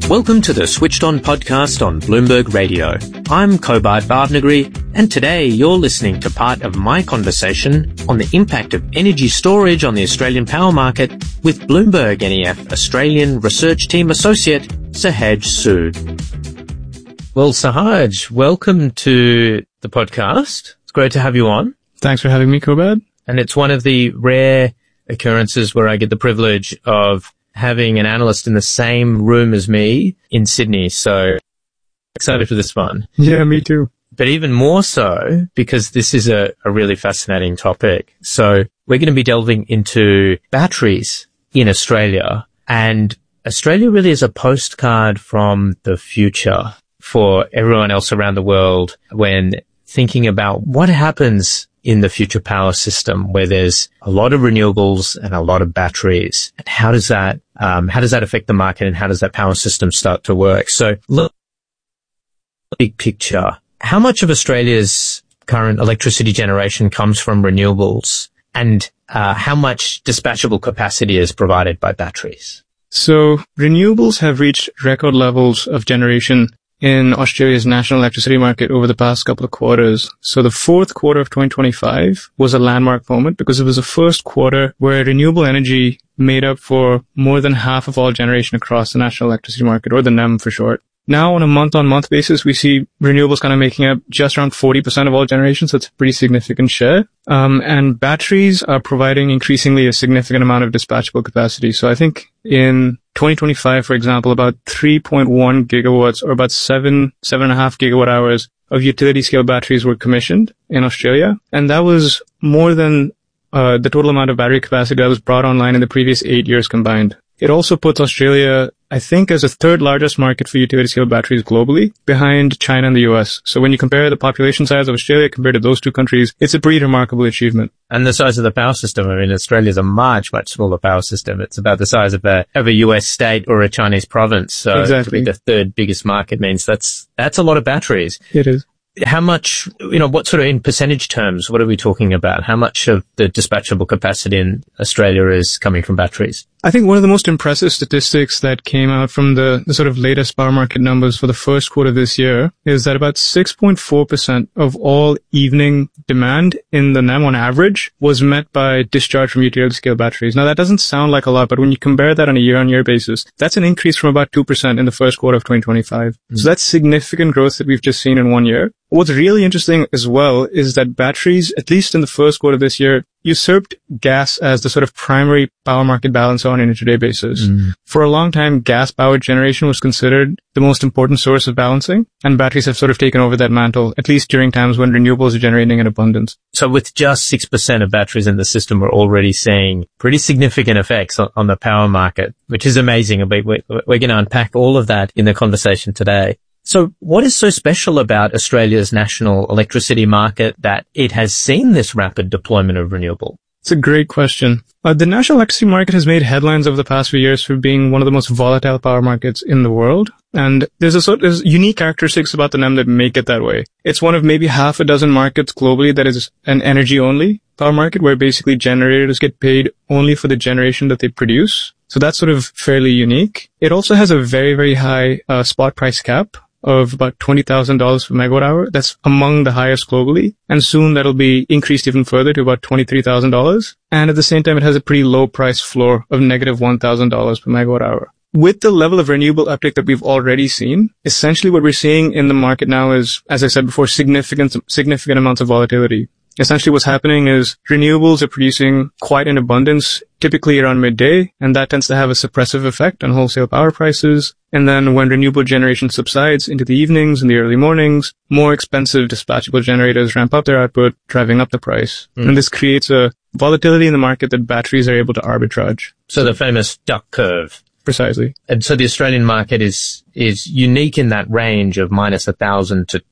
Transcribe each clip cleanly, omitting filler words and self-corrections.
Welcome to the Switched On podcast on Bloomberg Radio. I'm Kobart Bhavnagri, and today you're listening to part of my conversation on the impact of energy storage on the Australian power market with Bloomberg NEF Australian Research Team Associate Sahaj Sood. Well, Sahaj, welcome to the podcast. It's great to have you on. Thanks for having me, Kobart. And it's one of the rare occurrences where I get the privilege of having an analyst in the same room as me in Sydney. So excited for this one. Yeah, me too. But even more so because this is a really fascinating topic. So we're going to be delving into batteries in Australia, and Australia really is a postcard from the future for everyone else around the world when thinking about what happens in the future power system where there's a lot of renewables and a lot of batteries. And how does that affect the market, and how does that power system start to work? So look, big picture, how much of Australia's current electricity generation comes from renewables, and how much dispatchable capacity is provided by batteries? So renewables have reached record levels of generation in Australia's national electricity market over the past couple of quarters. So the fourth quarter of 2025 was a landmark moment because it was the first quarter where renewable energy made up for more than half of all generation across the national electricity market, or the NEM for short. Now on a month-on-month basis, we see renewables kind of making up just around 40% of all generation, so it's a pretty significant share. And batteries are providing increasingly a significant amount of dispatchable capacity. So I think in 2025, for example, about 3.1 gigawatts, or about 7.5 gigawatt hours of utility scale batteries were commissioned in Australia. And that was more than the total amount of battery capacity that was brought online in the previous 8 years combined. It also puts Australia, I think, as the third largest market for utility scale batteries globally, behind China and the US. So when you compare the population size of Australia compared to those two countries, it's a pretty remarkable achievement. And the size of the power system, I mean, Australia's a much, much smaller power system. It's about the size of a US state or a Chinese province. So exactly. To be the third biggest market means that's a lot of batteries. It is. How much, what sort of, in percentage terms, what are we talking about? How much of the dispatchable capacity in Australia is coming from batteries? I think one of the most impressive statistics that came out from the sort of latest power market numbers for the first quarter this year is that about 6.4% of all evening demand in the NEM on average was met by discharge from utility scale batteries. Now that doesn't sound like a lot, but when you compare that on a year-on-year basis, that's an increase from about 2% in the first quarter of 2025. So that's significant growth that we've just seen in 1 year. What's really interesting as well is that batteries, at least in the first quarter of this year, usurped gas as the sort of primary power market balancer on an intraday basis. For a long time, gas-powered generation was considered the most important source of balancing, and batteries have sort of taken over that mantle, at least during times when renewables are generating in abundance. So with just 6% of batteries in the system, we're already seeing pretty significant effects on the power market, which is amazing. We're going to unpack all of that in the conversation today. So what is so special about Australia's national electricity market that it has seen this rapid deployment of renewable? It's a great question. The national electricity market has made headlines over the past few years for being one of the most volatile power markets in the world. And there's unique characteristics about the NEM that make it that way. It's one of maybe half a dozen markets globally that is an energy-only power market where basically generators get paid only for the generation that they produce. So that's sort of fairly unique. It also has a very, very high spot price cap of about $20,000 per megawatt hour. That's among the highest globally. And soon that'll be increased even further to about $23,000. And at the same time, it has a pretty low price floor of negative $1,000 per megawatt hour. With the level of renewable uptake that we've already seen, essentially what we're seeing in the market now is, as I said before, significant amounts of volatility. Essentially what's happening is renewables are producing quite in abundance, typically around midday, and that tends to have a suppressive effect on wholesale power prices. And then when renewable generation subsides into the evenings and the early mornings, more expensive dispatchable generators ramp up their output, driving up the price. And this creates a volatility in the market that batteries are able to arbitrage. So the famous duck curve. Precisely. And so the Australian market is unique in that range of minus $1,000 to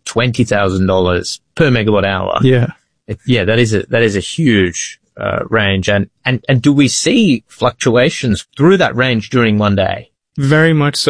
$20,000 per megawatt hour. Yeah. That is a huge range. And do we see fluctuations through that range during one day? Very much so.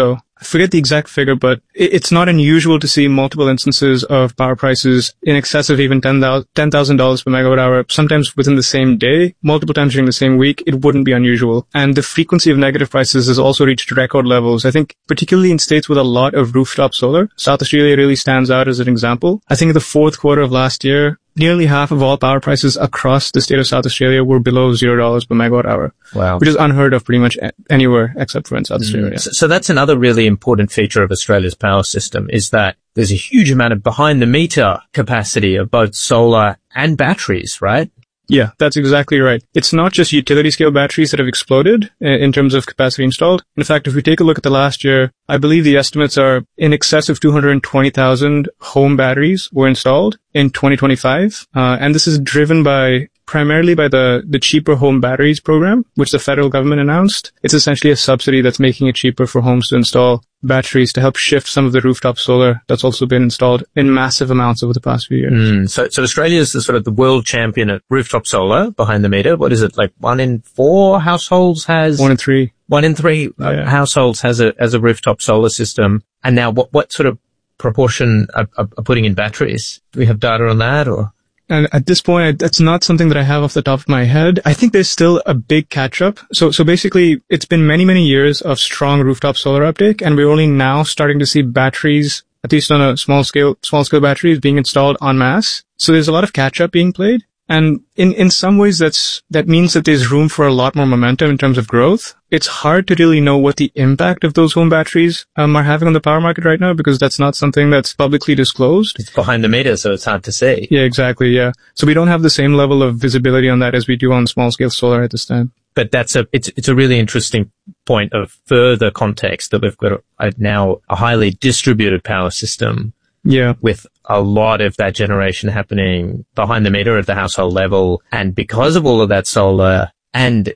forget the exact figure, but it's not unusual to see multiple instances of power prices in excess of even $10,000 per megawatt hour, sometimes within the same day, multiple times during the same week. It wouldn't be unusual. And the frequency of negative prices has also reached record levels. I think particularly in states with a lot of rooftop solar, South Australia really stands out as an example. I think in the fourth quarter of last year, nearly half of all power prices across the state of South Australia were below $0 per megawatt hour. Wow. Which is unheard of pretty much anywhere except for in South Australia. So that's another really important feature of Australia's power system, is that there's a huge amount of behind the meter capacity of both solar and batteries, right? Yeah, that's exactly right. It's not just utility scale batteries that have exploded in terms of capacity installed. In fact, if we take a look at the last year, I believe the estimates are in excess of 220,000 home batteries were installed in 2025. And this is driven primarily by the Cheaper Home Batteries program, which the federal government announced. It's essentially a subsidy that's making it cheaper for homes to install batteries to help shift some of the rooftop solar that's also been installed in massive amounts over the past few years. So Australia is the world champion at rooftop solar behind the meter. What is it, like 1 in 4 households has? 1 in 3. 1 in 3 households has a rooftop solar system. And now what sort of proportion are putting in batteries? Do we have data on that, or? And at this point, that's not something that I have off the top of my head. I think there's still a big catch-up. So basically, it's been many, many years of strong rooftop solar uptake, and we're only now starting to see batteries, at least on a small scale batteries being installed en masse. So there's a lot of catch-up being played. And in some ways, that means that there's room for a lot more momentum in terms of growth. It's hard to really know what the impact of those home batteries are having on the power market right now, because that's not something that's publicly disclosed. It's behind the meter, so it's hard to see. Yeah, exactly. Yeah. So we don't have the same level of visibility on that as we do on small scale solar at this time. But it's a really interesting point of further context that we've got now a highly distributed power system. Yeah. With a lot of that generation happening behind the meter at the household level. And because of all of that solar and,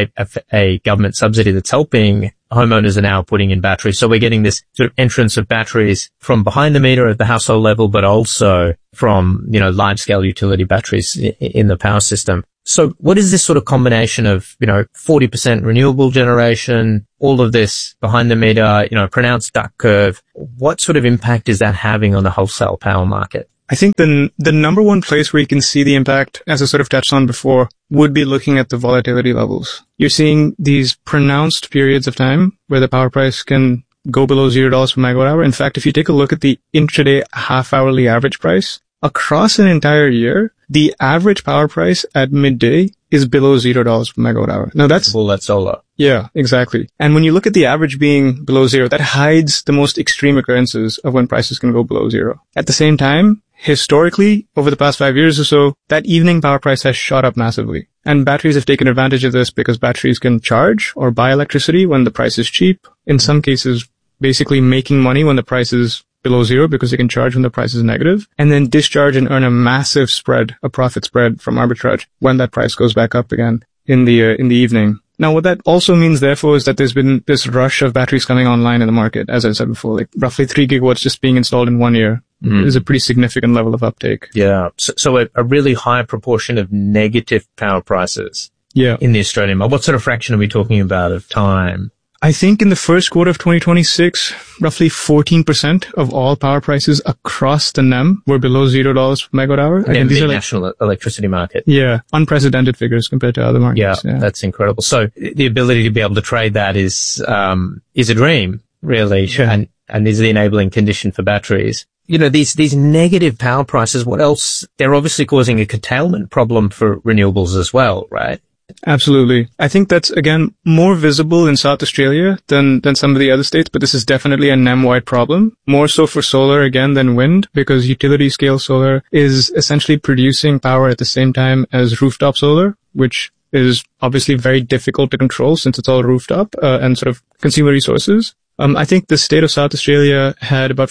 a government subsidy that's helping, homeowners are now putting in batteries. So we're getting this sort of entrance of batteries from behind the meter at the household level, but also from, large scale utility batteries in the power system. So what is this sort of combination of, 40% renewable generation, all of this behind the meter, pronounced duck curve? What sort of impact is that having on the wholesale power market? I think the number one place where you can see the impact, as I sort of touched on before, would be looking at the volatility levels. You're seeing these pronounced periods of time where the power price can go below $0 per megawatt hour. In fact, if you take a look at the intraday half-hourly average price, across an entire year, the average power price at midday is below $0 per megawatt hour. Now that's all that solar. Yeah, exactly. And when you look at the average being below zero, that hides the most extreme occurrences of when prices can go below zero. At the same time, historically, over the past 5 years or so, that evening power price has shot up massively. And batteries have taken advantage of this because batteries can charge or buy electricity when the price is cheap. In some cases, basically making money when the price is below zero because they can charge when the price is negative, and then discharge and earn a massive spread, a profit spread from arbitrage when that price goes back up again in the evening. Now, what that also means, therefore, is that there's been this rush of batteries coming online in the market. As I said before, like roughly 3 gigawatts just being installed in 1 year. Is a pretty significant level of uptake. Yeah. So a really high proportion of negative power prices. Yeah. In the Australian market. What sort of fraction are we talking about of time? I think in the first quarter of 2026, roughly 14% of all power prices across the NEM were below $0 per megawatt hour. Again, these are national electricity market. Yeah, unprecedented figures compared to other markets. Yeah, that's incredible. So the ability to be able to trade that is a dream, really, and is the enabling condition for batteries. You know, these negative power prices, what else? They're obviously causing a curtailment problem for renewables as well, right? Absolutely. I think that's, again, more visible in South Australia than some of the other states, but this is definitely a NEM-wide problem. More so for solar, again, than wind, because utility scale solar is essentially producing power at the same time as rooftop solar, which is obviously very difficult to control since it's all rooftop and sort of consumer resources. I think the state of South Australia had about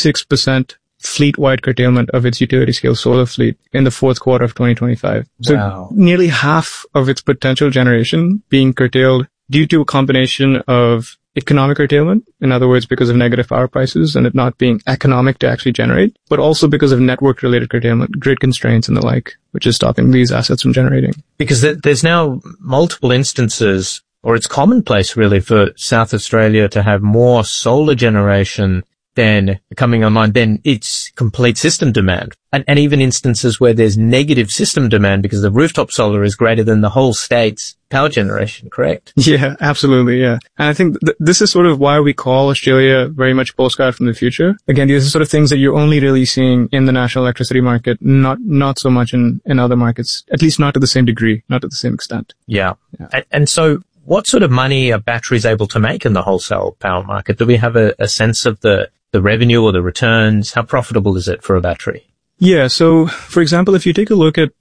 46% fleet-wide curtailment of its utility-scale solar fleet in the fourth quarter of 2025. So nearly half of its potential generation being curtailed due to a combination of economic curtailment, in other words, because of negative power prices and it not being economic to actually generate, but also because of network-related curtailment, grid constraints and the like, which is stopping these assets from generating. Because there's now multiple instances or it's commonplace really for South Australia to have more solar generation than coming online, then it's complete system demand. And even instances where there's negative system demand because the rooftop solar is greater than the whole state's power generation, correct? Yeah, absolutely, yeah. And I think this is sort of why we call Australia very much postcard from the future. Again, these are sort of things that you're only really seeing in the national electricity market, not so much in other markets, at least not to the same degree, not to the same extent. Yeah. And so what sort of money are batteries able to make in the wholesale power market? Do we have a sense of the revenue or the returns? How profitable is it for a battery? Yeah. So, for example, if you take a look at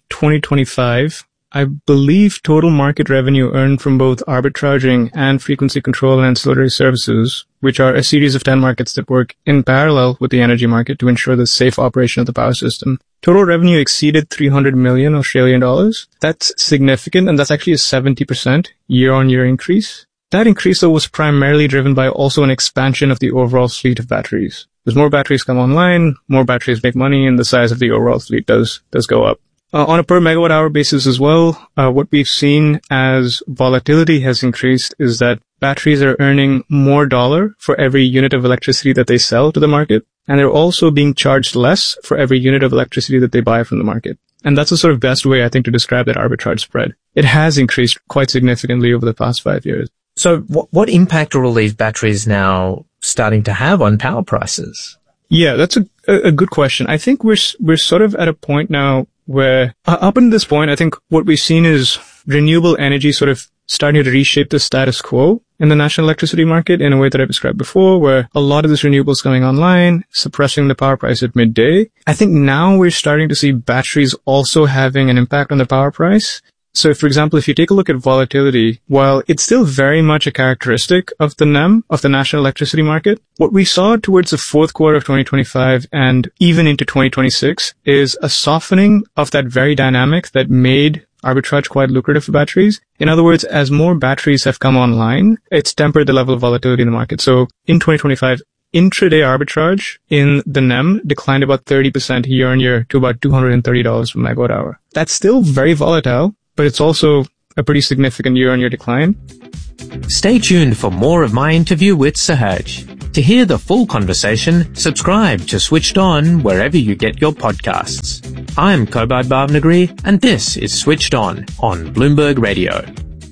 2025, I believe total market revenue earned from both arbitraging and frequency control and ancillary services, which are a series of 10 markets that work in parallel with the energy market to ensure the safe operation of the power system. Total revenue exceeded 300 million Australian dollars. That's significant, and that's actually a 70% year-on-year increase. That increase, though, was primarily driven by also an expansion of the overall fleet of batteries. As more batteries come online, more batteries make money, and the size of the overall fleet does go up. On a per megawatt hour basis as well, what we've seen as volatility has increased is that batteries are earning more dollar for every unit of electricity that they sell to the market, and they're also being charged less for every unit of electricity that they buy from the market. And that's the sort of best way, I think, to describe that arbitrage spread. It has increased quite significantly over the past 5 years. So what impact are all these batteries now starting to have on power prices? Yeah, that's a good question. I think we're sort of at a point now where up until this point, I think what we've seen is renewable energy sort of starting to reshape the status quo in the national electricity market in a way that I described before, where a lot of this renewable is coming online, suppressing the power price at midday. I think now we're starting to see batteries also having an impact on the power price. So, for example, if you take a look at volatility, while it's still very much a characteristic of the NEM, of the national electricity market, what we saw towards the fourth quarter of 2025 and even into 2026 is a softening of that very dynamic that made arbitrage quite lucrative for batteries. In other words, as more batteries have come online, it's tempered the level of volatility in the market. So, in 2025, intraday arbitrage in the NEM declined about 30% year on year to about $230 per megawatt hour. That's still very volatile, but it's also a pretty significant year-on-year decline. Stay tuned for more of my interview with Sahaj. To hear the full conversation, subscribe to Switched On wherever you get your podcasts. I'm Kobad Bhavnagri, and this is Switched On Bloomberg Radio.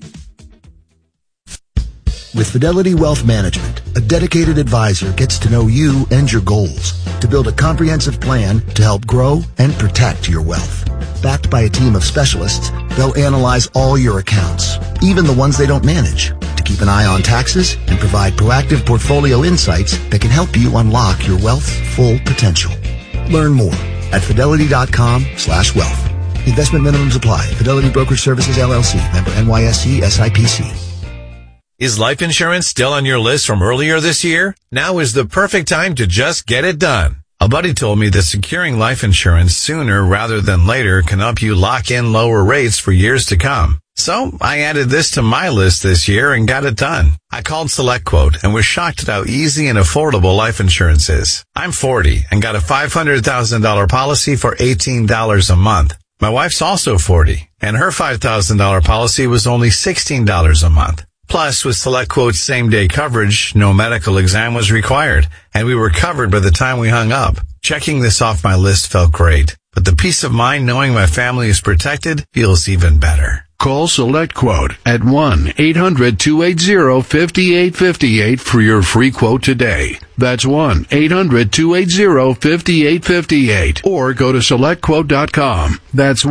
With Fidelity Wealth Management, a dedicated advisor gets to know you and your goals to build a comprehensive plan to help grow and protect your wealth. Backed by a team of specialists, they'll analyze all your accounts, even the ones they don't manage, to keep an eye on taxes and provide proactive portfolio insights that can help you unlock your wealth's full potential. Learn more at fidelity.com/wealth. Investment minimums apply. Fidelity Brokerage Services, LLC. Member NYSE SIPC. Is life insurance still on your list from earlier this year? Now is the perfect time to just get it done. A buddy told me that securing life insurance sooner rather than later can help you lock in lower rates for years to come. So I added this to my list this year and got it done. I called SelectQuote and was shocked at how easy and affordable life insurance is. I'm 40 and got a $500,000 policy for $18 a month. My wife's also 40 and her $5,000 policy was only $16 a month. Plus, with SelectQuote's same-day coverage, no medical exam was required, and we were covered by the time we hung up. Checking this off my list felt great, but the peace of mind knowing my family is protected feels even better. Call SelectQuote at 1-800-280-5858 for your free quote today. That's 1-800-280-5858. Or go to SelectQuote.com. That's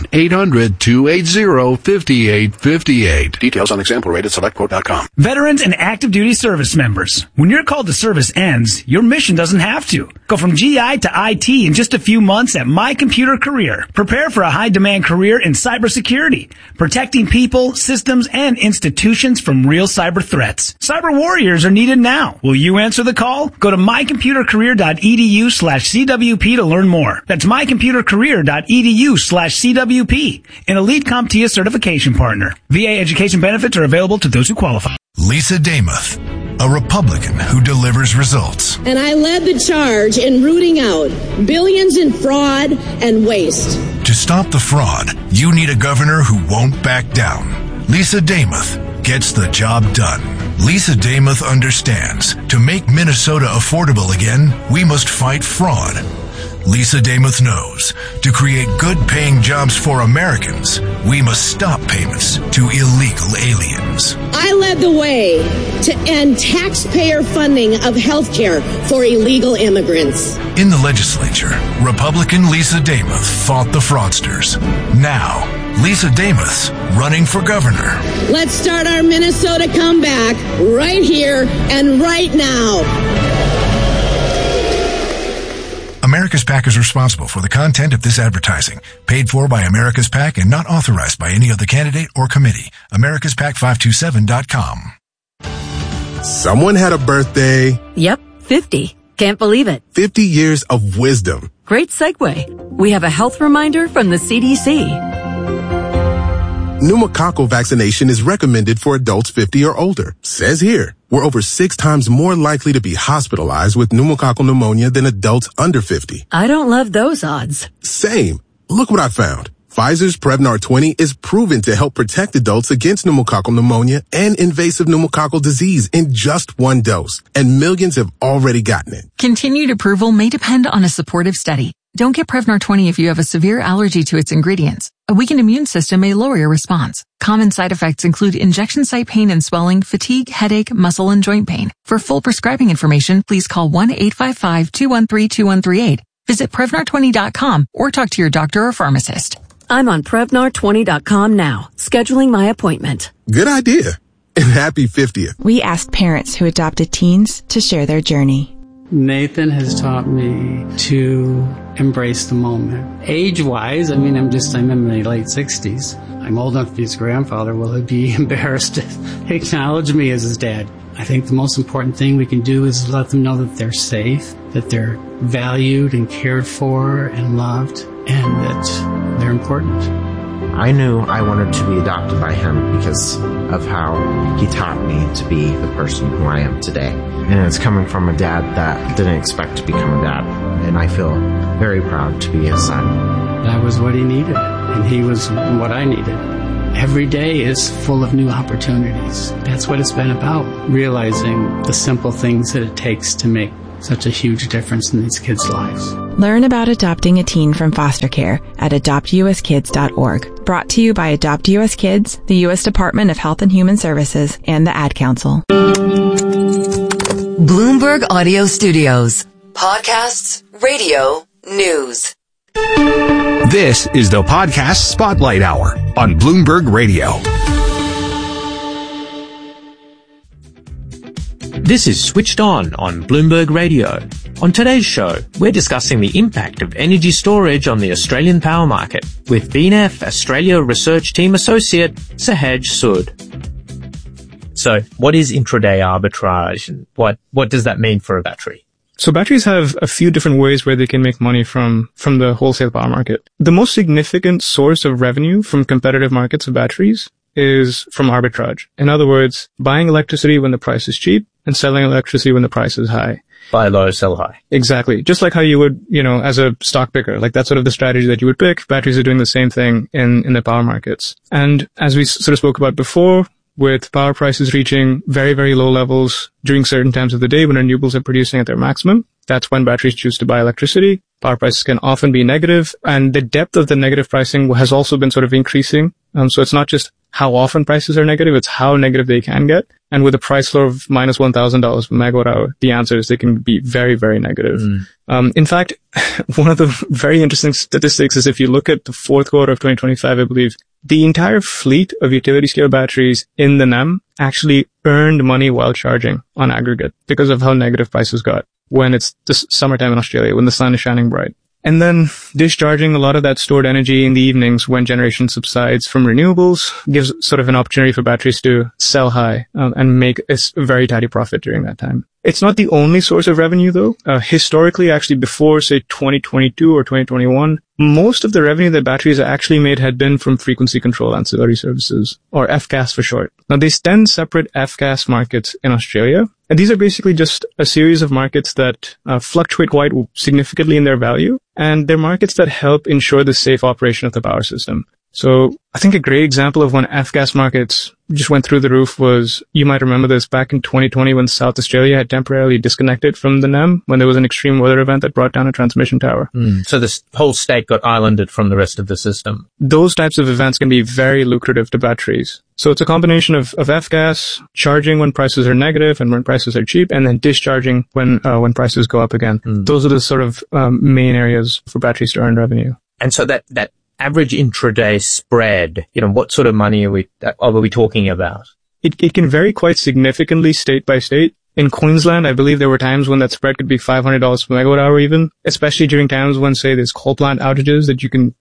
1-800-280-5858. Details on example rate at SelectQuote.com. Veterans and active duty service members. When your call to service ends, your mission doesn't have to. Go from GI to IT in just a few months at My Computer Career. Prepare for a high-demand career in cybersecurity, protecting people, systems, and institutions from real cyber threats. Cyber warriors are needed now. Will you answer the call? Go to mycomputercareer.edu/CWP to learn more. That's mycomputercareer.edu/CWP. An elite CompTIA certification partner. VA education benefits are available to those who qualify. Lisa Damoth, a Republican who delivers results. And I led the charge in rooting out billions in fraud and waste. To stop the fraud, you need a governor who won't back down. Lisa Damoth, gets the job done. Lisa Damuth understands. To make Minnesota affordable again, we must fight fraud. Lisa Damuth knows. To create good-paying jobs for Americans, we must stop payments to illegal aliens. I led the way to end taxpayer funding of health care for illegal immigrants. In the legislature, Republican Lisa Damuth fought the fraudsters. Now, Lisa Damuth's running for governor. Let's start our Minnesota comeback right here and right now. America's PAC is responsible for the content of this advertising. Paid for by America's PAC and not authorized by any other candidate or committee. AmericasPAC527.com. Someone had a birthday. Yep, 50. Can't believe it. 50 years of wisdom. Great segue. We have a health reminder from the CDC. Pneumococcal vaccination is recommended for adults 50 or older. Says here, we're over 6 times more likely to be hospitalized with pneumococcal pneumonia than adults under 50. I don't love those odds. Same. Look what I found. Pfizer's Prevnar 20 is proven to help protect adults against pneumococcal pneumonia and invasive pneumococcal disease in just 1 dose. And millions have already gotten it. Continued approval may depend on a supportive study. Don't get Prevnar 20 if you have a severe allergy to its ingredients. A weakened immune system may lower your response. Common side effects include injection site pain and swelling, fatigue, headache, muscle, and joint pain. For full prescribing information, please call 1-855-213-2138. Visit Prevnar20.com or talk to your doctor or pharmacist. I'm on Prevnar20.com now, scheduling my appointment. Good idea. And happy 50th. We asked parents who adopted teens to share their journey. Nathan has taught me to embrace the moment. Age-wise, I'm in my late 60s. I'm old enough to be his grandfather. Will he be embarrassed to acknowledge me as his dad? I think the most important thing we can do is let them know that they're safe, that they're valued and cared for and loved, and that they're important. I knew I wanted to be adopted by him because of how he taught me to be the person who I am today. And it's coming from a dad that didn't expect to become a dad. And I feel very proud to be his son. That was what he needed, and he was what I needed. Every day is full of new opportunities. That's what it's been about, realizing the simple things that it takes to make such a huge difference in these kids' lives. Learn about adopting a teen from foster care at adoptuskids.org. Brought to you by Adopt US Kids, the U.S. Department of Health and Human Services, and the Ad Council. Bloomberg Audio Studios. Podcasts, radio, news. This is the Podcast Spotlight Hour on Bloomberg Radio. This is Switched On Bloomberg Radio. On today's show, we're discussing the impact of energy storage on the Australian power market with BNEF Australia Research Team Associate Sahaj Sood. So, what is intraday arbitrage and what does that mean for a battery? So batteries have a few different ways where they can make money from the wholesale power market. The most significant source of revenue from competitive markets of batteries is from arbitrage. In other words, buying electricity when the price is cheap and selling electricity when the price is high. Buy low, sell high. Exactly. Just like how you would, as a stock picker, like that's sort of the strategy that you would pick. Batteries are doing the same thing in the power markets. And as we sort of spoke about before, with power prices reaching very, very low levels during certain times of the day when renewables are producing at their maximum, that's when batteries choose to buy electricity. Power prices can often be negative, and the depth of the negative pricing has also been sort of increasing. So it's not just how often prices are negative, it's how negative they can get. And with a price floor of minus $1,000 per megawatt hour, the answer is they can be very, very negative. In fact, one of the very interesting statistics is if you look at the fourth quarter of 2025, I believe, the entire fleet of utility scale batteries in the NEM actually earned money while charging on aggregate because of how negative prices got when it's this summertime in Australia, when the sun is shining bright. And then discharging a lot of that stored energy in the evenings when generation subsides from renewables gives sort of an opportunity for batteries to sell high and make a very tidy profit during that time. It's not the only source of revenue, though. Historically, actually, before, say, 2022 or 2021, most of the revenue that batteries actually made had been from frequency control ancillary services, or FCAS for short. Now, there's 10 separate FCAS markets in Australia, and these are basically just a series of markets that fluctuate quite significantly in their value, and they're markets that help ensure the safe operation of the power system. So I think a great example of when F-gas markets just went through the roof was, you might remember this, back in 2020 when South Australia had temporarily disconnected from the NEM when there was an extreme weather event that brought down a transmission tower. So this whole state got islanded from the rest of the system. Those types of events can be very lucrative to batteries. So it's a combination of F-gas, charging when prices are negative and when prices are cheap, and then discharging when prices go up again. Those are the sort of main areas for batteries to earn revenue. And so that average intraday spread, what sort of money are we talking about? It can vary quite significantly state by state. In Queensland, I believe there were times when that spread could be $500 per megawatt hour even, especially during times when, say, there's coal plant outages that you can,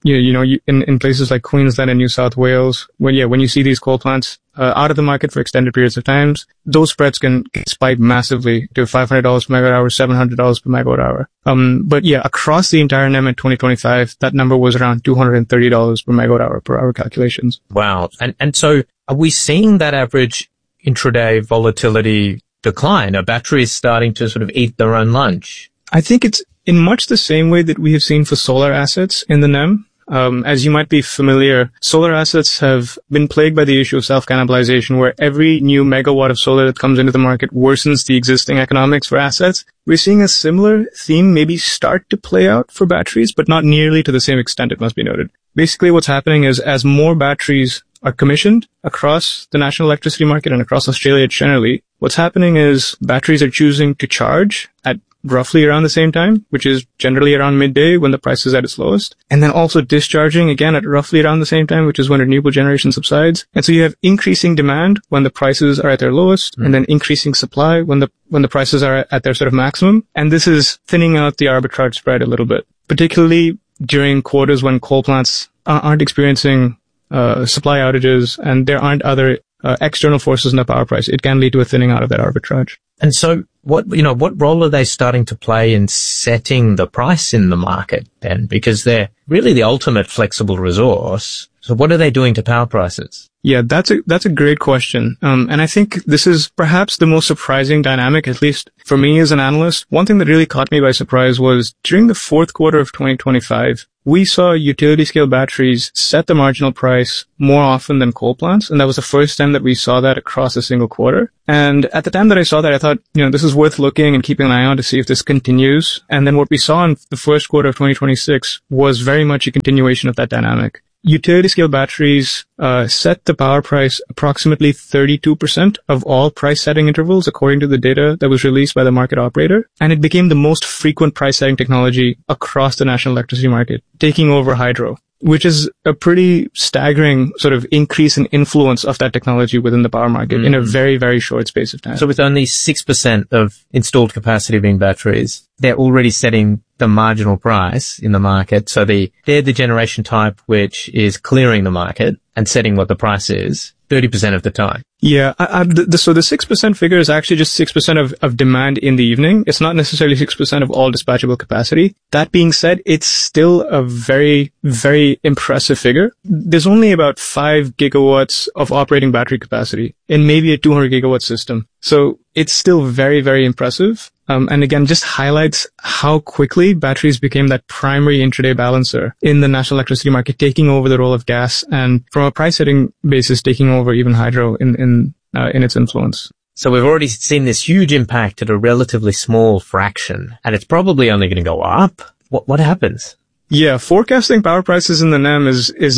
in places like Queensland and New South Wales, when you see these coal plants out of the market for extended periods of times, those spreads can spike massively to $500 per megawatt hour, $700 per megawatt hour. But yeah, across the entire NEM in 2025, that number was around $230 per megawatt hour per hour calculations. Wow. And so are we seeing that average intraday volatility decline? Are batteries starting to sort of eat their own lunch? I think it's in much the same way that we have seen for solar assets in the NEM. As you might be familiar, solar assets have been plagued by the issue of self-cannibalization, where every new megawatt of solar that comes into the market worsens the existing economics for assets. We're seeing a similar theme maybe start to play out for batteries, but not nearly to the same extent, it must be noted. Basically, what's happening is as more batteries are commissioned across the national electricity market and across Australia generally, what's happening is batteries are choosing to charge at roughly around the same time, which is generally around midday when the price is at its lowest, and then also discharging again at roughly around the same time, which is when renewable generation subsides. And so you have increasing demand when the prices are at their lowest, and then increasing supply when the prices are at their sort of maximum. And this is thinning out the arbitrage spread a little bit, particularly during quarters when coal plants aren't experiencing supply outages and there aren't other external forces in the power price. It can lead to a thinning out of that arbitrage. And so what role are they starting to play in setting the price in the market then? Because they're really the ultimate flexible resource. So what are they doing to power prices? Yeah, that's a great question. And I think this is perhaps the most surprising dynamic, at least for me as an analyst. One thing that really caught me by surprise was during the fourth quarter of 2025, we saw utility scale batteries set the marginal price more often than coal plants. And that was the first time that we saw that across a single quarter. And at the time that I saw that, I thought, this is worth looking and keeping an eye on to see if this continues. And then what we saw in the first quarter of 2026 was very much a continuation of that dynamic. Utility scale batteries set the power price approximately 32% of all price setting intervals according to the data that was released by the market operator, and it became the most frequent price setting technology across the national electricity market, taking over hydro, which is a pretty staggering sort of increase in influence of that technology within the power market in a very, very short space of time. So with only 6% of installed capacity being batteries, they're already setting the marginal price in the market. So they're the generation type which is clearing the market and setting what the price is 30% of the time. Yeah, so the 6% figure is actually just 6% of demand in the evening. It's not necessarily 6% of all dispatchable capacity. That being said, it's still a very, very impressive figure. There's only about 5 gigawatts of operating battery capacity in maybe a 200 gigawatt system. So it's still very, very impressive. And again, just highlights how quickly batteries became that primary intraday balancer in the national electricity market, taking over the role of gas, and from a price setting basis, taking over even hydro in its influence. So we've already seen this huge impact at a relatively small fraction, and it's probably only going to go up. What happens? Yeah, forecasting power prices in the NEM is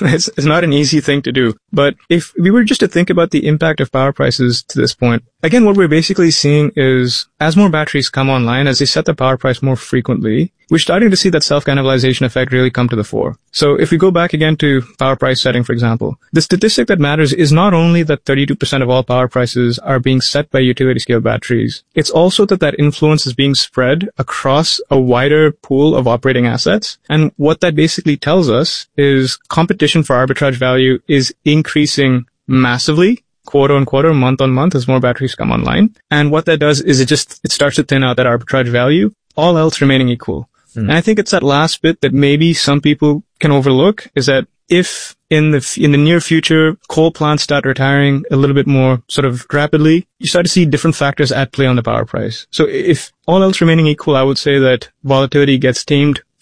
not an easy thing to do. But if we were just to think about the impact of power prices to this point, again, what we're basically seeing is as more batteries come online, as they set the power price more frequently, we're starting to see that self-cannibalization effect really come to the fore. So if we go back again to power price setting, for example, the statistic that matters is not only that 32% of all power prices are being set by utility scale batteries, it's also that influence is being spread across a wider pool of operating assets. And what that basically tells us is competition for arbitrage value is increasing massively, quarter on quarter, month on month, as more batteries come online. And what that does is it starts to thin out that arbitrage value, all else remaining equal. And I think it's that last bit that maybe some people can overlook, is that if in the near future coal plants start retiring a little bit more sort of rapidly, you start to see different factors at play on the power price. So if all else remaining equal, I would say that volatility gets tamed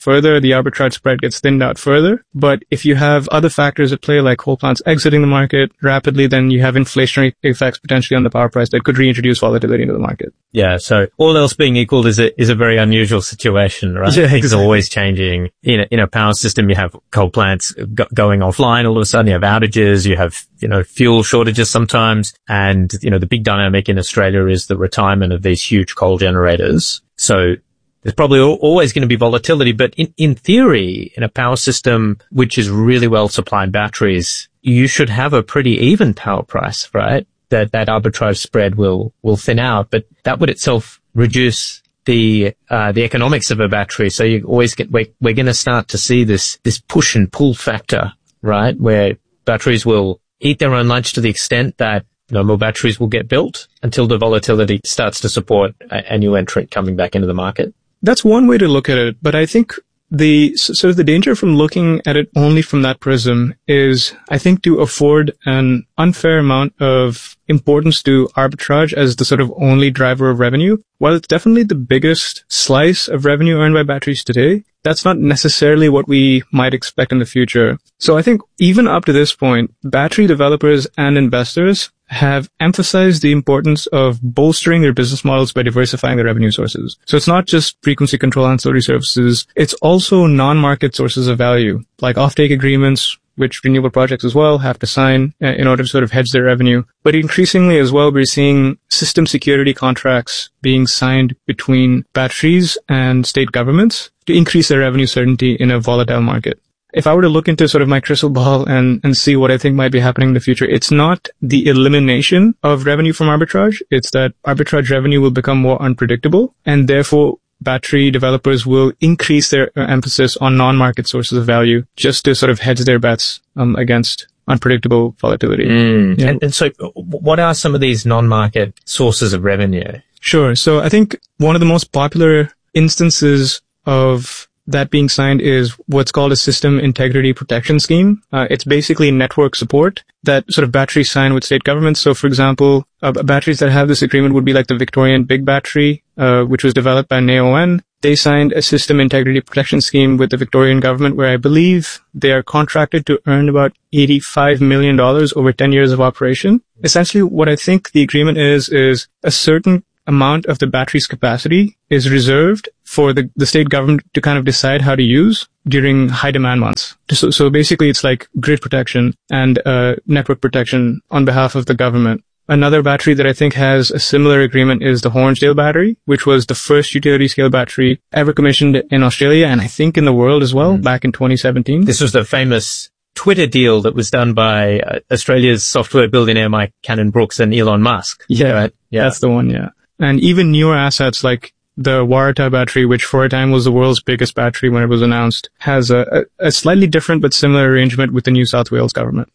further, the arbitrage spread gets thinned out further. But if you have other factors at play, like coal plants exiting the market rapidly, then you have inflationary effects potentially on the power price that could reintroduce volatility into the market. Yeah. So all else being equal is a very unusual situation, right? Yeah, Things are always changing. In a power system, you have coal plants going offline. All of a sudden you have outages, you have, fuel shortages sometimes. And, the big dynamic in Australia is the retirement of these huge coal generators. So there's probably always going to be volatility, but in theory, in a power system which is really well supplied batteries, you should have a pretty even power price, right? That arbitrage spread will thin out, but that would itself reduce the economics of a battery. So you always we're going to start to see this push and pull factor, right? Where batteries will eat their own lunch to the extent that no more batteries will get built until the volatility starts to support a new entrant coming back into the market. That's one way to look at it, but I think the danger from looking at it only from that prism is, I think, to afford an unfair amount of importance to arbitrage as the sort of only driver of revenue. While it's definitely the biggest slice of revenue earned by batteries today, that's not necessarily what we might expect in the future. So I think even up to this point, battery developers and investors have emphasized the importance of bolstering their business models by diversifying their revenue sources. So it's not just frequency control ancillary services, it's also non-market sources of value, like offtake agreements, which renewable projects as well have to sign in order to sort of hedge their revenue. But increasingly as well, we're seeing system security contracts being signed between batteries and state governments to increase their revenue certainty in a volatile market. If I were to look into sort of my crystal ball and see what I think might be happening in the future, it's not the elimination of revenue from arbitrage. It's that arbitrage revenue will become more unpredictable, and therefore battery developers will increase their emphasis on non-market sources of value just to sort of hedge their bets against unpredictable volatility. Yeah. And so what are some of these non-market sources of revenue? Sure. So I think one of the most popular instances of that being signed is what's called a system integrity protection scheme. It's basically network support that sort of batteries sign with state governments. So, for example, batteries that have this agreement would be like the Victorian Big Battery, which was developed by NAON. They signed a system integrity protection scheme with the Victorian government where I believe they are contracted to earn about $85 million over 10 years of operation. Essentially, what I think the agreement is a certain amount of the battery's capacity is reserved for the state government to kind of decide how to use during high demand months. So basically it's like grid protection and network protection on behalf of the government. Another battery that I think has a similar agreement is the Hornsdale battery, which was the first utility scale battery ever commissioned in Australia and I think in the world as well, back in 2017. This was the famous Twitter deal that was done by Australia's software billionaire Mike Cannon-Brookes and Elon Musk. Yeah, right? Yeah, that's the one, yeah. And even newer assets like the Waratah battery, which for a time was the world's biggest battery when it was announced, has a slightly different but similar arrangement with the New South Wales government.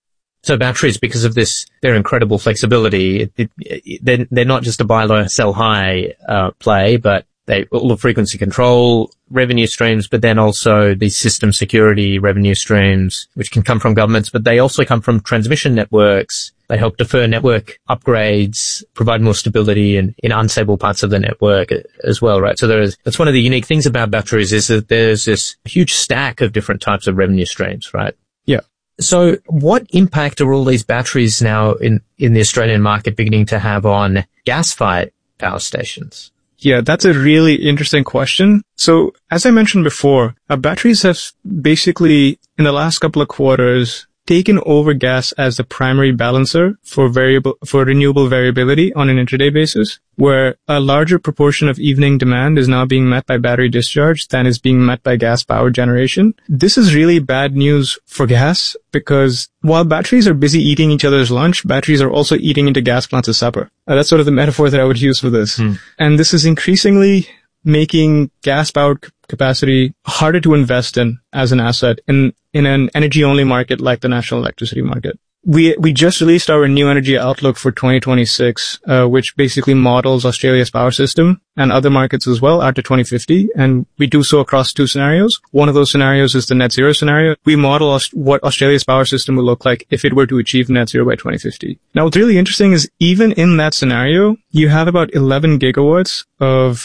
So batteries, because of their incredible flexibility, they're not just a buy low, sell high play, but all the frequency control revenue streams, but then also the system security revenue streams, which can come from governments, but they also come from transmission networks. They help defer network upgrades, provide more stability in unstable parts of the network as well, right? So that's one of the unique things about batteries is that there's this huge stack of different types of revenue streams, right? Yeah. So what impact are all these batteries now in the Australian market beginning to have on gas-fired power stations? Yeah, that's a really interesting question. So, as I mentioned before, batteries have basically, in the last couple of quarters, taken over gas as the primary balancer for renewable variability on an intraday basis, where a larger proportion of evening demand is now being met by battery discharge than is being met by gas power generation. This is really bad news for gas because while batteries are busy eating each other's lunch, batteries are also eating into gas plants' supper. That's sort of the metaphor that I would use for this. And this is increasingly making gas-powered capacity harder to invest in as an asset in an energy-only market like the national electricity market. We just released our new energy outlook for 2026, which basically models Australia's power system and other markets as well out to 2050. And we do so across two scenarios. One of those scenarios is the net zero scenario. We model what Australia's power system would look like if it were to achieve net zero by 2050. Now, what's really interesting is even in that scenario, you have about 11 gigawatts of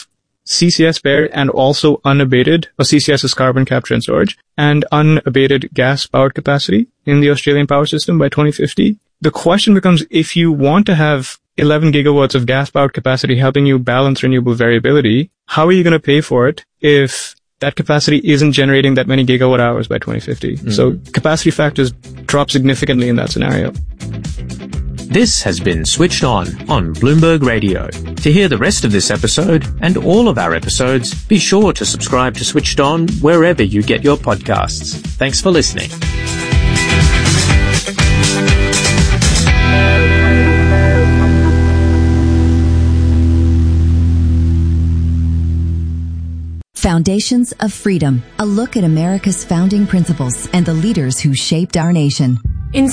CCS bare and also unabated, or CCS is carbon capture and storage, and unabated gas-powered capacity in the Australian power system by 2050. The question becomes, if you want to have 11 gigawatts of gas-powered capacity helping you balance renewable variability, how are you going to pay for it if that capacity isn't generating that many gigawatt hours by 2050? So capacity factors drop significantly in that scenario. This has been Switched On Bloomberg Radio. To hear the rest of this episode and all of our episodes, be sure to subscribe to Switched On wherever you get your podcasts. Thanks for listening. Foundations of Freedom, a look at America's founding principles and the leaders who shaped our nation. In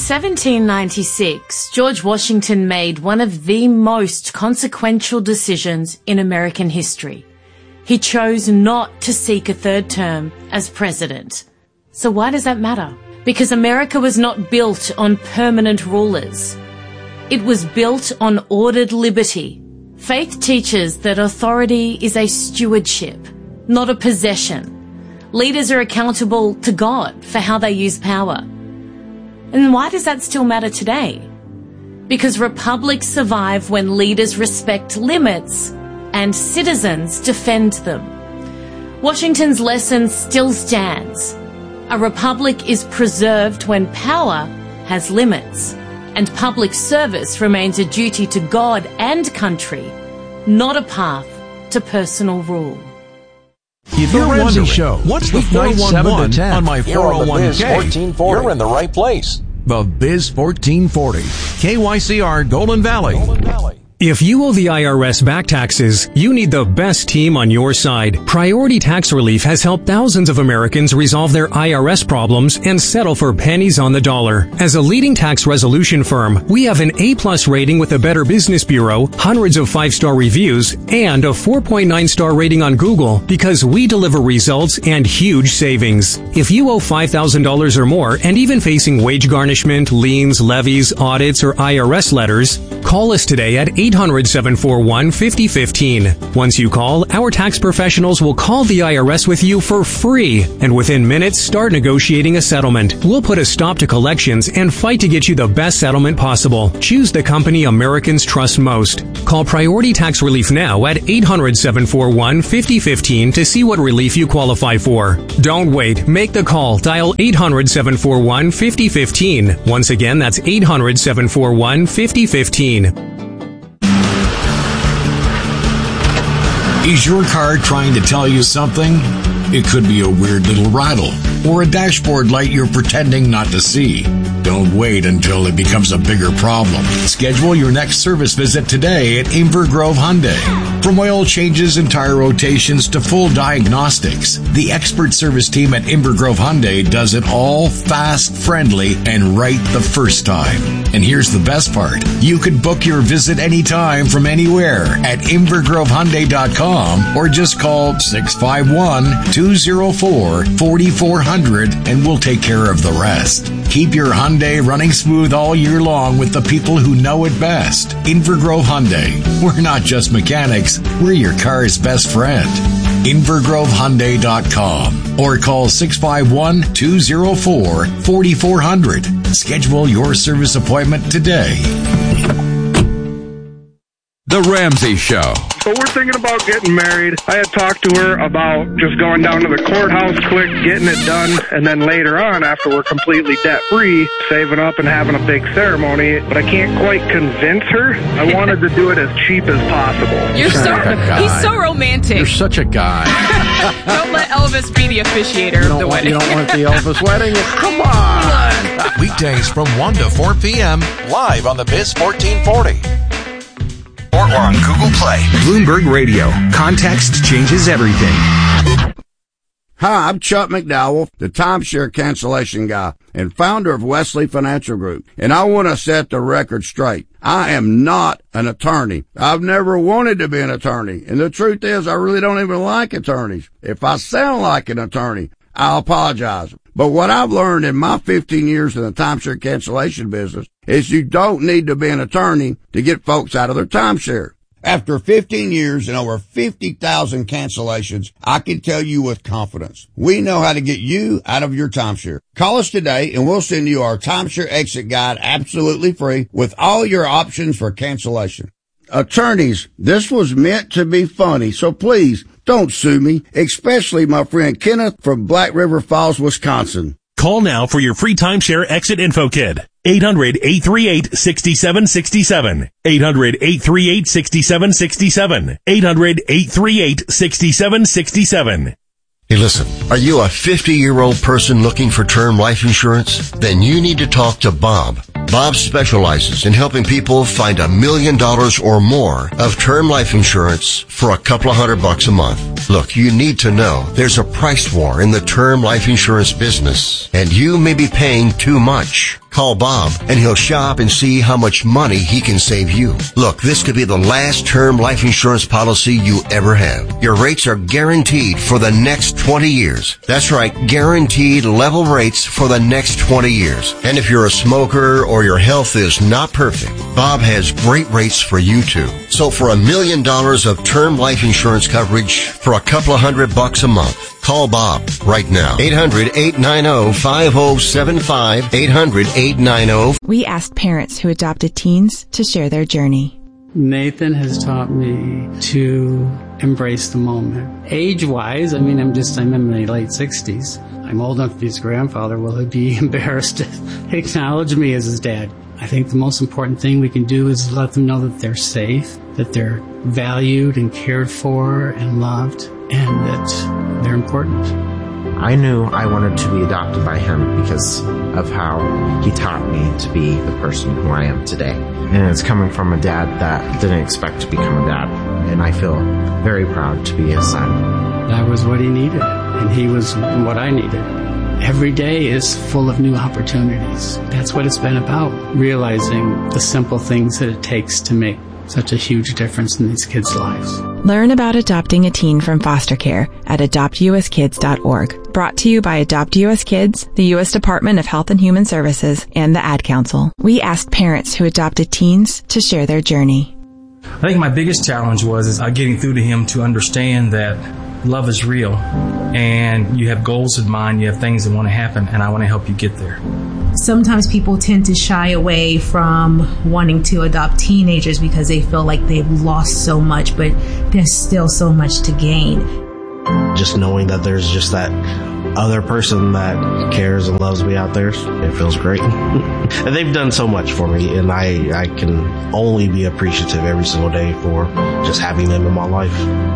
1796, George Washington made one of the most consequential decisions in American history. He chose not to seek a third term as president. So why does that matter? Because America was not built on permanent rulers. It was built on ordered liberty. Faith teaches that authority is a stewardship, not a possession. Leaders are accountable to God for how they use power. And why does that still matter today? Because republics survive when leaders respect limits and citizens defend them. Washington's lesson still stands. A republic is preserved when power has limits, and public service remains a duty to God and country, not a path to personal rule. If you're wondering, what's the 411 on my 401k? You're in the right place. The Biz 1440, KYCR Golden Valley. If you owe the IRS back taxes, you need the best team on your side. Priority Tax Relief has helped thousands of Americans resolve their IRS problems and settle for pennies on the dollar. As a leading tax resolution firm, we have an A+ rating with the Better Business Bureau, hundreds of 5-star reviews, and a 4.9-star rating on Google because we deliver results and huge savings. If you owe $5,000 or more and even facing wage garnishment, liens, levies, audits, or IRS letters, call us today at 800-741-5015. Once you call, our tax professionals will call the IRS with you for free, and within minutes start negotiating a settlement. We'll put a stop to collections and fight to get you the best settlement possible. Choose the company Americans trust most. Call Priority Tax Relief now at 800-741-5015 to see what relief you qualify for. Don't wait. Make the call. Dial 800-741-5015. Once again, that's 800-741-5015. Is your car trying to tell you something? It could be a weird little rattle or a dashboard light you're pretending not to see. Don't wait until it becomes a bigger problem. Schedule your next service visit today at Inver Grove Hyundai. From oil changes and tire rotations to full diagnostics, the expert service team at Inver Grove Hyundai does it all fast, friendly, and right the first time. And here's the best part. You can book your visit anytime from anywhere at InvergroveHyundai.com or just call 651-204-4400 and we'll take care of the rest. Keep your Hyundai running smooth all year long with the people who know it best. Inver Grove Hyundai. We're not just mechanics, we're your car's best friend. InvergroveHyundai.com or call 651-204-4400. Schedule your service appointment today. The Ramsey Show. So we're thinking about getting married. I had talked to her about just going down to the courthouse quick, getting it done, and then later on, after we're completely debt-free, saving up and having a big ceremony. But I can't quite convince her. I wanted to do it as cheap as possible. He's so romantic. You're such a guy. Don't let Elvis be the officiator of the wedding. You don't want the Elvis wedding? Come on. Weekdays from 1 to 4 p.m. Live on the Biz 1440. Or on Google Play. Bloomberg Radio. Context changes everything. Hi, I'm Chuck McDowell, the timeshare cancellation guy and founder of Wesley Financial Group. And I want to set the record straight. I am not an attorney. I've never wanted to be an attorney. And the truth is, I really don't even like attorneys. If I sound like an attorney, I'll apologize. But what I've learned in my 15 years in the timeshare cancellation business is you don't need to be an attorney to get folks out of their timeshare. After 15 years and over 50,000 cancellations, I can tell you with confidence, we know how to get you out of your timeshare. Call us today and we'll send you our timeshare exit guide absolutely free with all your options for cancellation. Attorneys, this was meant to be funny, so please don't sue me, especially my friend Kenneth from Black River Falls, Wisconsin. Call now for your free timeshare exit info kit. 800-838-6767. 800-838-6767. 800-838-6767. Hey, listen, are you a 50-year-old person looking for term life insurance? Then you need to talk to Bob. Bob specializes in helping people find $1 million or more of term life insurance for a couple of $100 a month. Look, you need to know there's a price war in the term life insurance business, and you may be paying too much. Call Bob and he'll shop and see how much money he can save you. Look, this could be the last term life insurance policy you ever have. Your rates are guaranteed for the next 20 years. That's right, guaranteed level rates for the next 20 years. And if you're a smoker or your health is not perfect, Bob has great rates for you too. So for $1 million of term life insurance coverage for a couple of $100 a month, call Bob right now. 800-890-5075. 800-890. We asked parents who adopted teens to share their journey. Nathan has taught me to embrace the moment. Age-wise, I'm in my late 60s. I'm old enough to be his grandfather. Will he be embarrassed to acknowledge me as his dad? I think the most important thing we can do is let them know that they're safe, that they're valued and cared for and loved, and that they're important. I knew I wanted to be adopted by him because of how he taught me to be the person who I am today. And it's coming from a dad that didn't expect to become a dad. And I feel very proud to be his son. That was what he needed, and he was what I needed. Every day is full of new opportunities. That's what it's been about, realizing the simple things that it takes to make such a huge difference in these kids' lives. Learn about adopting a teen from foster care at adoptuskids.org. Brought to you by Adopt U.S. Kids, the U.S. Department of Health and Human Services, and the Ad Council. We asked parents who adopted teens to share their journey. I think my biggest challenge was getting through to him to understand that love is real, and you have goals in mind, you have things that want to happen, and I want to help you get there. Sometimes people tend to shy away from wanting to adopt teenagers because they feel like they've lost so much, but there's still so much to gain. Just knowing that there's just that other person that cares and loves me out there, it feels great. And they've done so much for me, and I can only be appreciative every single day for just having them in my life.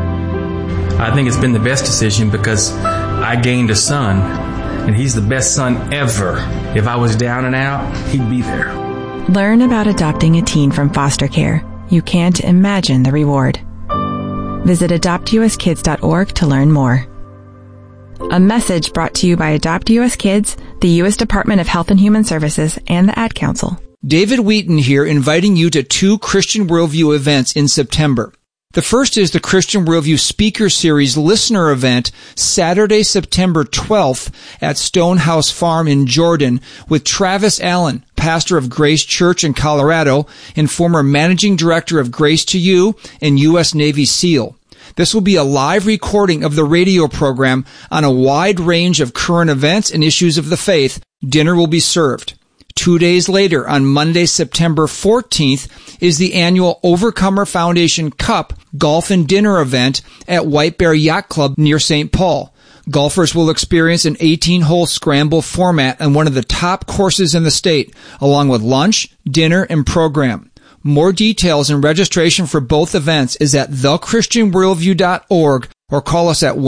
I think it's been the best decision because I gained a son, and he's the best son ever. If I was down and out, he'd be there. Learn about adopting a teen from foster care. You can't imagine the reward. Visit adoptuskids.org to learn more. A message brought to you by Adopt U.S. Kids, the U.S. Department of Health and Human Services, and the Ad Council. David Wheaton here, inviting you to 2 Christian Worldview events in September. The first is the Christian Worldview Speaker Series Listener Event, Saturday, September 12th at Stonehouse Farm in Jordan with Travis Allen, pastor of Grace Church in Colorado and former managing director of Grace to You and U.S. Navy SEAL. This will be a live recording of the radio program on a wide range of current events and issues of the faith. Dinner will be served. 2 days later, on Monday, September 14th, is the annual Overcomer Foundation Cup Golf and Dinner event at White Bear Yacht Club near St. Paul. Golfers will experience an 18-hole scramble format on one of the top courses in the state, along with lunch, dinner, and program. More details and registration for both events is at thechristianworldview.org or call us at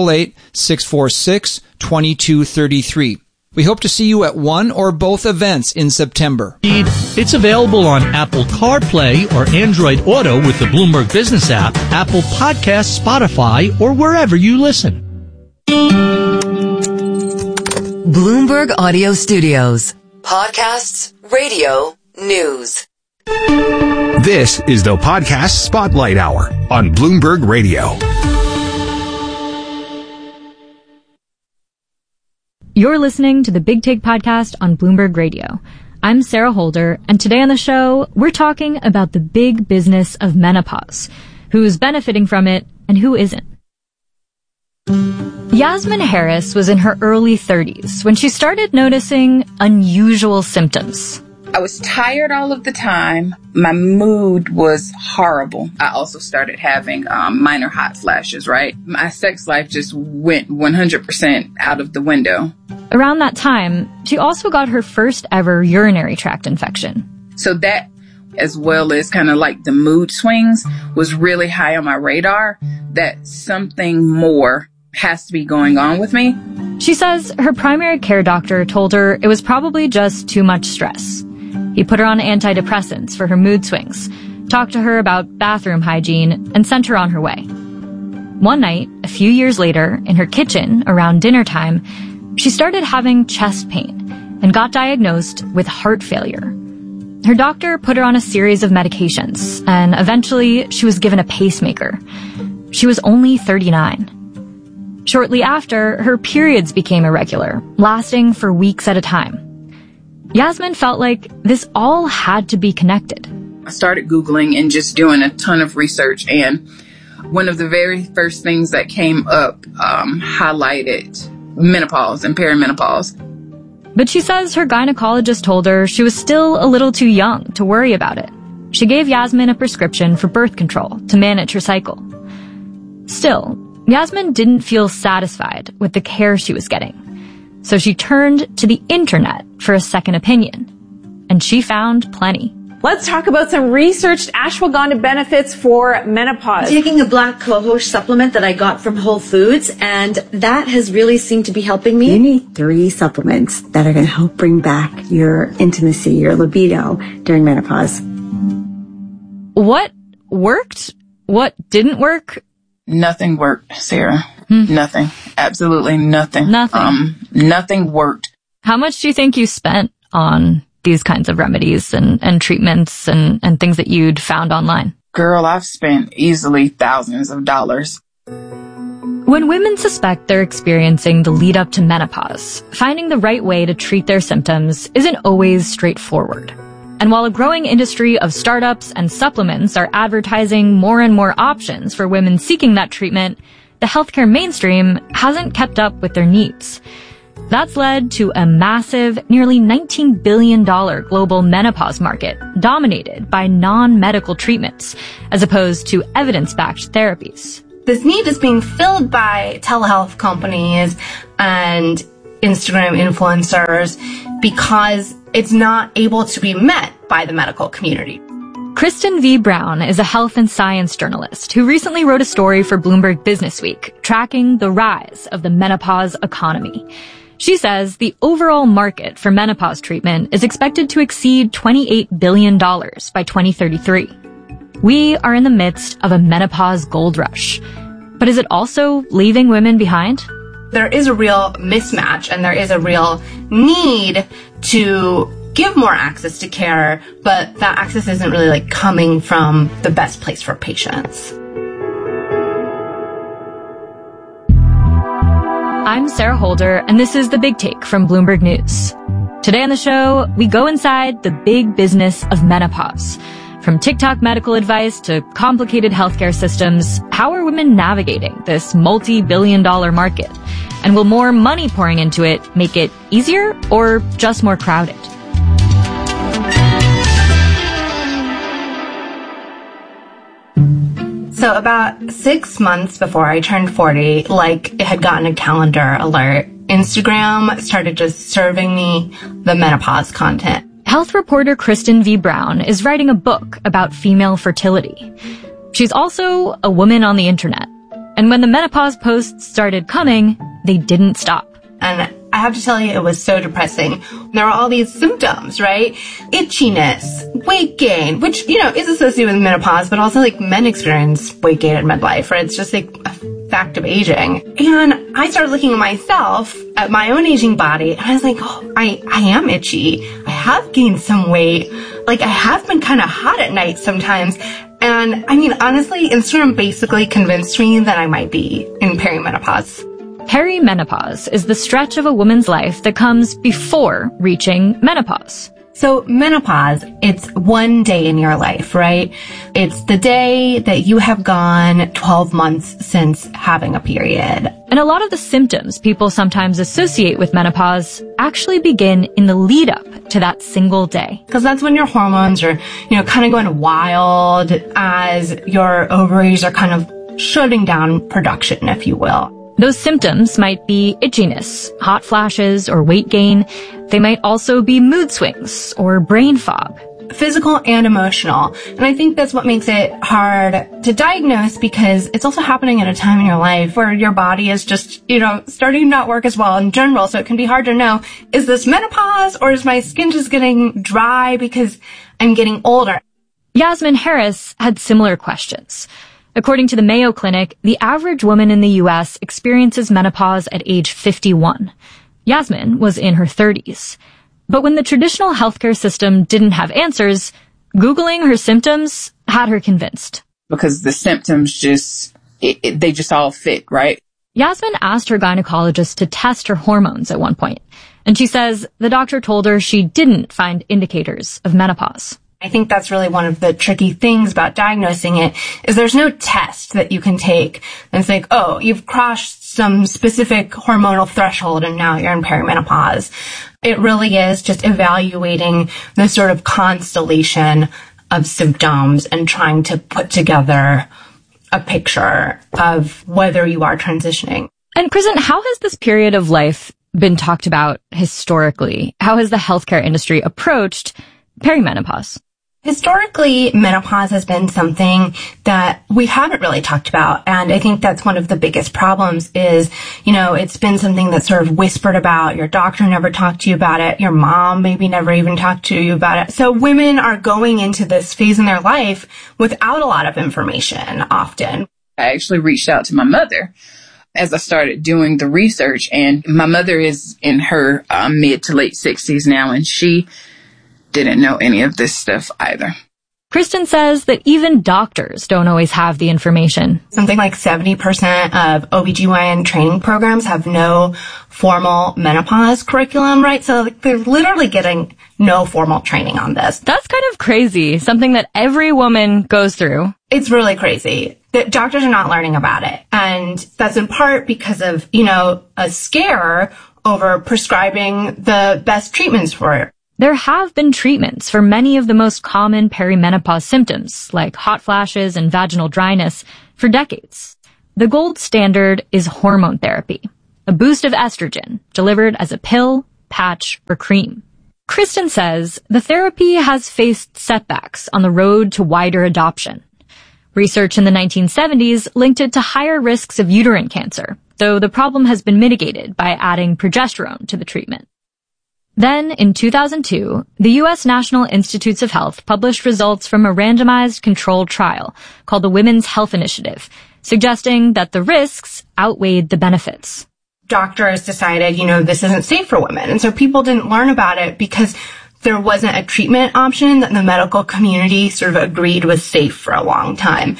1-888-646-2233. We hope to see you at one or both events in September. It's available on Apple CarPlay or Android Auto with the Bloomberg Business app, Apple Podcasts, Spotify, or wherever you listen. Bloomberg Audio Studios. Podcasts, radio, news. This is the Podcast Spotlight Hour on Bloomberg Radio. You're listening to the Big Take Podcast on Bloomberg Radio. I'm Sarah Holder, and today on the show, we're talking about the big business of menopause, who's benefiting from it and who isn't. Yasmin Harris was in her early 30s when she started noticing unusual symptoms. I was tired all of the time. My mood was horrible. I also started having minor hot flashes, right? My sex life just went 100% out of the window. Around that time, she also got her first ever urinary tract infection. So that, as well as kind of like the mood swings, was really high on my radar, that something more has to be going on with me. She says her primary care doctor told her it was probably just too much stress. He put her on antidepressants for her mood swings, talked to her about bathroom hygiene, and sent her on her way. One night, a few years later, in her kitchen around dinner time, she started having chest pain and got diagnosed with heart failure. Her doctor put her on a series of medications, and eventually she was given a pacemaker. She was only 39. Shortly after, her periods became irregular, lasting for weeks at a time. Yasmin felt like this all had to be connected. I started Googling and just doing a ton of research, and one of the very first things that came up highlighted menopause and perimenopause. But she says her gynecologist told her she was still a little too young to worry about it. She gave Yasmin a prescription for birth control to manage her cycle. Still, Yasmin didn't feel satisfied with the care she was getting. So she turned to the internet for a second opinion. And she found plenty. Let's talk about some researched ashwagandha benefits for menopause. Taking a black cohosh supplement that I got from Whole Foods, and that has really seemed to be helping me. You need 3 supplements that are going to help bring back your intimacy, your libido during menopause. What worked? What didn't work? Nothing worked, Sarah. Nothing. Absolutely nothing. Nothing worked. How much do you think you spent on these kinds of remedies and treatments and things that you'd found online? Girl, I've spent easily thousands of dollars. When women suspect they're experiencing the lead up to menopause, finding the right way to treat their symptoms isn't always straightforward. And while a growing industry of startups and supplements are advertising more and more options for women seeking that treatment, the healthcare mainstream hasn't kept up with their needs. That's led to a massive, nearly $19 billion global menopause market dominated by non-medical treatments, as opposed to evidence-backed therapies. This need is being filled by telehealth companies and Instagram influencers because it's not able to be met by the medical community. Kristen V. Brown is a health and science journalist who recently wrote a story for Bloomberg Businessweek tracking the rise of the menopause economy. She says the overall market for menopause treatment is expected to exceed $28 billion by 2033. We are in the midst of a menopause gold rush. But is it also leaving women behind? There is a real mismatch and there is a real need to give more access to care, but that access isn't really coming from the best place for patients. I'm Sarah Holder, and this is The Big Take from Bloomberg News. Today on the show, we go inside the big business of menopause. From TikTok medical advice to complicated healthcare systems, how are women navigating this multi-billion-dollar market? And will more money pouring into it make it easier or just more crowded? So about 6 months before I turned 40, it had gotten a calendar alert, Instagram started just serving me the menopause content. Health reporter Kristen V. Brown is writing a book about female fertility. She's also a woman on the internet. And when the menopause posts started coming, they didn't stop. And I have to tell you, it was so depressing. There were all these symptoms, right? Itchiness, weight gain, which, is associated with menopause, but also men experience weight gain at midlife, right? It's just a fact of aging. And I started looking at myself, at my own aging body, and I was like, oh, I am itchy. I have gained some weight. I have been kind of hot at night sometimes. And honestly, Instagram basically convinced me that I might be in perimenopause. Perimenopause is the stretch of a woman's life that comes before reaching menopause. So menopause, it's one day in your life, right? It's the day that you have gone 12 months since having a period. And a lot of the symptoms people sometimes associate with menopause actually begin in the lead up to that single day. Because that's when your hormones are, kind of going wild as your ovaries are kind of shutting down production, if you will. Those symptoms might be itchiness, hot flashes, or weight gain. They might also be mood swings or brain fog. Physical and emotional. And I think that's what makes it hard to diagnose, because it's also happening at a time in your life where your body is just, starting to not work as well in general. So it can be hard to know, is this menopause or is my skin just getting dry because I'm getting older? Yasmin Harris had similar questions. According to the Mayo Clinic, the average woman in the U.S. experiences menopause at age 51. Yasmin was in her 30s. But when the traditional healthcare system didn't have answers, Googling her symptoms had her convinced. Because the symptoms they just all fit, right? Yasmin asked her gynecologist to test her hormones at one point, and she says the doctor told her she didn't find indicators of menopause. I think that's really one of the tricky things about diagnosing it, is there's no test that you can take and it's like, oh, you've crossed some specific hormonal threshold and now you're in perimenopause. It really is just evaluating the sort of constellation of symptoms and trying to put together a picture of whether you are transitioning. And Kristen, how has this period of life been talked about historically? How has the healthcare industry approached perimenopause? Historically, menopause has been something that we haven't really talked about. And I think that's one of the biggest problems is, it's been something that's sort of whispered about. Your doctor never talked to you about it. Your mom maybe never even talked to you about it. So women are going into this phase in their life without a lot of information often. I actually reached out to my mother as I started doing the research, and my mother is in her mid to late 60s now, and she didn't know any of this stuff either. Kristen says that even doctors don't always have the information. Something like 70% of OBGYN training programs have no formal menopause curriculum, right? So they're literally getting no formal training on this. That's kind of crazy. Something that every woman goes through. It's really crazy that doctors are not learning about it. And that's in part because of, a scare over prescribing the best treatments for it. There have been treatments for many of the most common perimenopause symptoms, like hot flashes and vaginal dryness, for decades. The gold standard is hormone therapy, a boost of estrogen delivered as a pill, patch, or cream. Kristen says the therapy has faced setbacks on the road to wider adoption. Research in the 1970s linked it to higher risks of uterine cancer, though the problem has been mitigated by adding progesterone to the treatment. Then, in 2002, the U.S. National Institutes of Health published results from a randomized controlled trial called the Women's Health Initiative, suggesting that the risks outweighed the benefits. Doctors decided, this isn't safe for women. And so people didn't learn about it because there wasn't a treatment option that the medical community sort of agreed was safe for a long time.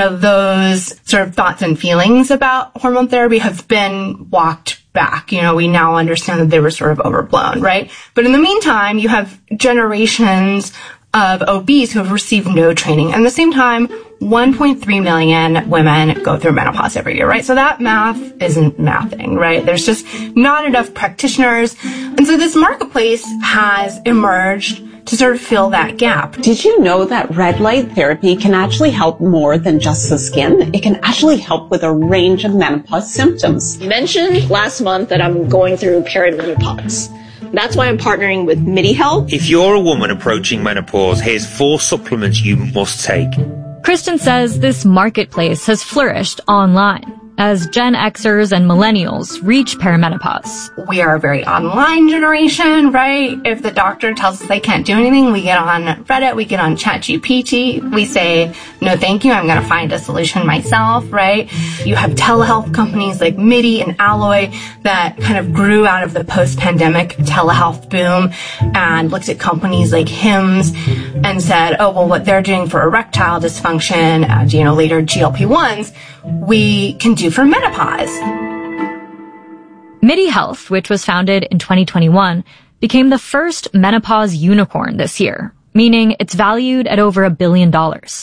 Those sort of thoughts and feelings about hormone therapy have been walked back. We now understand that they were sort of overblown, right? But in the meantime, you have generations of OBs who have received no training. And at the same time, 1.3 million women go through menopause every year, right? So that math isn't mathing, right? There's just not enough practitioners. And so this marketplace has emerged to sort of fill that gap. Did you know that red light therapy can actually help more than just the skin? It can actually help with a range of menopause symptoms. You mentioned last month that I'm going through perimenopause. That's why I'm partnering with MIDI Health. If you're a woman approaching menopause, here's 4 supplements you must take. Kristen says this marketplace has flourished online as Gen Xers and millennials reach perimenopause. We are a very online generation, right? If the doctor tells us they can't do anything, we get on Reddit, we get on ChatGPT, we say, no thank you, I'm going to find a solution myself, right? You have telehealth companies like MIDI and Alloy that kind of grew out of the post-pandemic telehealth boom and looked at companies like Hims and said, oh, well, what they're doing for erectile dysfunction and, later GLP-1s, we can do for menopause. MIDI Health, which was founded in 2021, became the first menopause unicorn this year, meaning it's valued at over $1 billion.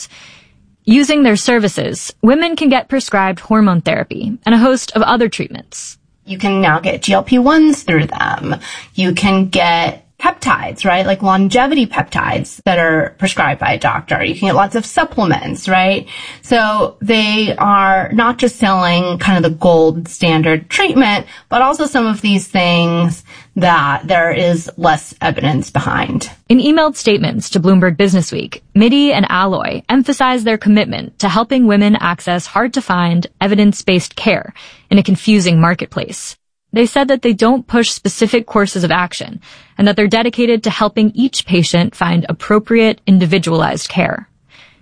Using their services, women can get prescribed hormone therapy and a host of other treatments. You can now get GLP-1s through them. You can get peptides, right? Like longevity peptides that are prescribed by a doctor. You can get lots of supplements, right? So they are not just selling kind of the gold standard treatment, but also some of these things that there is less evidence behind. In emailed statements to Bloomberg Businessweek, MIDI and Alloy emphasize their commitment to helping women access hard-to-find, evidence-based care in a confusing marketplace. They said that they don't push specific courses of action and that they're dedicated to helping each patient find appropriate, individualized care.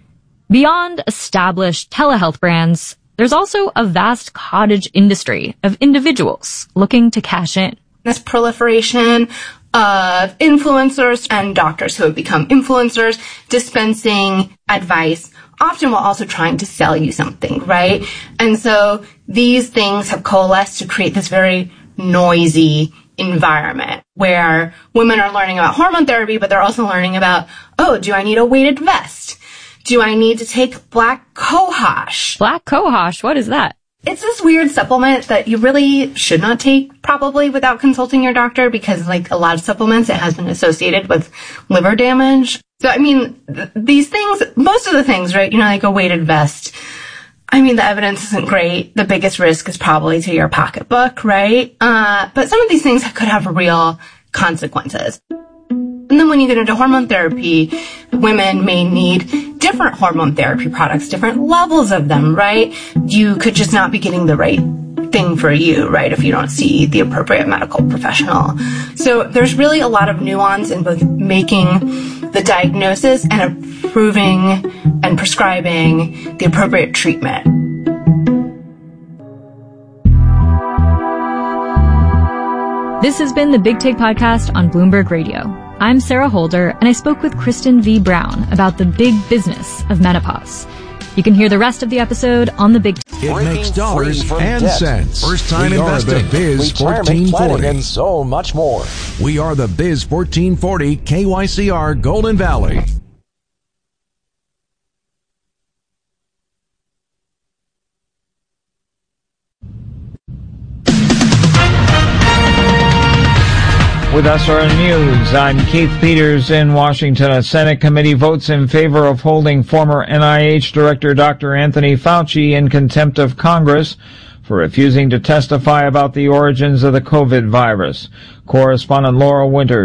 Beyond established telehealth brands, there's also a vast cottage industry of individuals looking to cash in. This proliferation of influencers and doctors who have become influencers dispensing advice, often while also trying to sell you something, right? And so these things have coalesced to create this very noisy environment where women are learning about hormone therapy, but they're also learning about, oh, do I need a weighted vest? Do I need to take black cohosh? Black cohosh? What is that? It's this weird supplement that you really should not take probably without consulting your doctor because like a lot of supplements, it has been associated with liver damage. So, I mean, these things, most of the things, right? You know, like a weighted vest. I mean, the evidence isn't great. The biggest risk is probably to your pocketbook, right? But some of these things could have real consequences. And then when you get into hormone therapy, women may need different hormone therapy products, different levels of them, right? You could just not be getting the right thing for you, right, if you don't see the appropriate medical professional. So there's really a lot of nuance in both making the diagnosis and approving and prescribing the appropriate treatment. This has been the Big Take Podcast on Bloomberg Radio. I'm Sarah Holder, and I spoke with Kristen V. Brown about the big business of menopause. You can hear the rest of the episode on the Big Take. It makes dollars and cents. First time investing. We are the Biz 1440. And so much more. We are the Biz 1440 KYCR Golden Valley. With SRN News, I'm Keith Peters in Washington. A Senate committee votes in favor of holding former NIH Director Dr. Anthony Fauci in contempt of Congress for refusing to testify about the origins of the COVID virus. Correspondent Laura Winters